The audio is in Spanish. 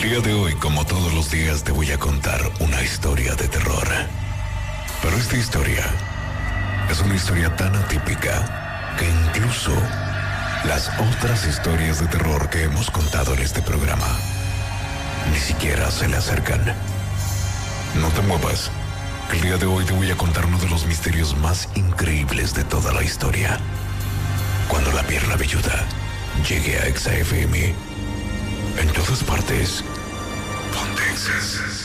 día de hoy, como todos los días, te voy a contar una historia de terror. Pero esta historia es una historia tan atípica que incluso las otras historias de terror que hemos contado en este programa ni siquiera se le acercan. No te muevas, que el día de hoy te voy a contar uno de los misterios más increíbles de toda la historia. Cuando la pierna velluda llegue a Exa FM. En todas partes, ponte Exa.